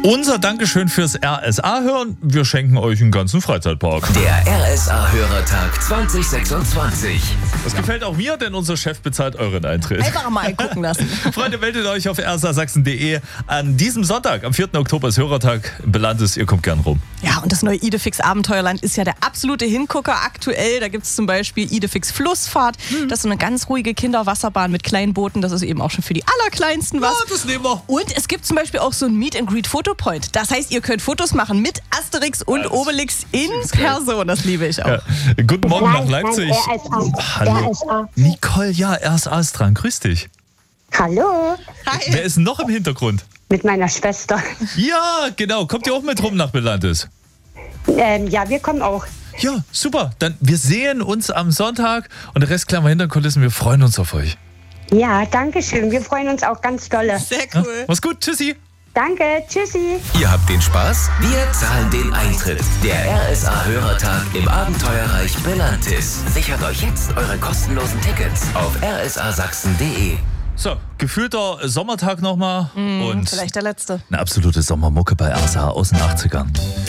Unser Dankeschön fürs RSA-Hören. Wir schenken euch einen ganzen Freizeitpark. Der RSA-Hörertag 2026. Das gefällt auch mir, denn unser Chef bezahlt euren Eintritt. Einfach mal gucken lassen. Freunde, meldet euch auf rsasachsen.de. An diesem Sonntag, am 4. Oktober ist Hörertag. Belantes, ihr kommt gern rum. Ja, und das neue Idefix Abenteuerland ist ja der absolute Hingucker aktuell. Da gibt es zum Beispiel Idefix Flussfahrt. Das ist so eine ganz ruhige Kinderwasserbahn mit kleinen Booten. Das ist eben auch schon für die Allerkleinsten was. Ja, das nehmen wir. Und es gibt zum Beispiel auch so ein Meet-and-Greet-Fotopoint. Das heißt, ihr könnt Fotos machen mit Asterix und Obelix in Person. Das liebe ich auch. Ja. Guten Morgen nach Leipzig. Hallo. RSA. Nicole, ja, RSA ist dran. Grüß dich. Hallo, Hi. Wer ist noch im Hintergrund? mit meiner Schwester. Ja, genau. Kommt ihr auch mit rum nach Belantes? Ja, wir kommen auch. Ja, super. Dann wir sehen uns am Sonntag und der Rest klären wir hinter den Kulissen. Wir freuen uns auf euch. Ja, danke schön. Wir freuen uns auch ganz dolle. Sehr Ja? cool. Mach's gut. Tschüssi. Danke, tschüssi. Ihr habt den Spaß? Wir zahlen den Eintritt. Der RSA-Hörertag im Abenteuerreich Belantis. Sichert euch jetzt eure kostenlosen Tickets auf rsasachsen.de. So, gefühlter Sommertag nochmal und Vielleicht der letzte. eine absolute Sommermucke bei RSA aus den 80ern.